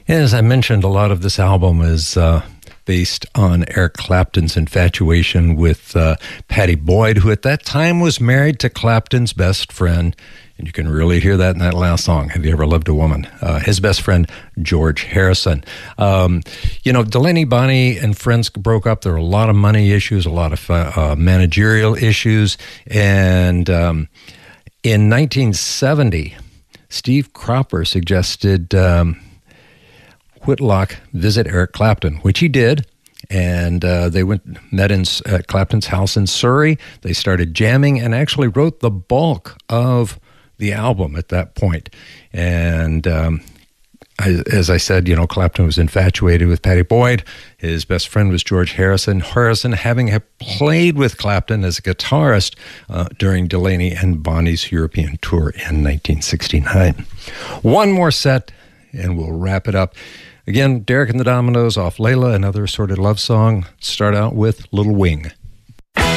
As I mentioned, a lot of this album is based on Eric Clapton's infatuation with Pattie Boyd, who at that time was married to Clapton's best friend. And you can really hear that in that last song, Have You Ever Loved a Woman? His best friend, George Harrison. Delaney, Bonnie, and friends broke up. There were a lot of money issues, a lot of managerial issues. And in 1970, Steve Cropper suggested Whitlock visit Eric Clapton, which he did. And they met at Clapton's house in Surrey. They started jamming and actually wrote the bulk of the album at that point. And as I said, Clapton was infatuated with Pattie Boyd. His best friend was George Harrison. Harrison, having played with Clapton as a guitarist during Delaney and Bonnie's European tour in 1969. One more set, and we'll wrap it up. Again, Derek and the Dominos off Layla, another assorted love song. Start out with Little Wing.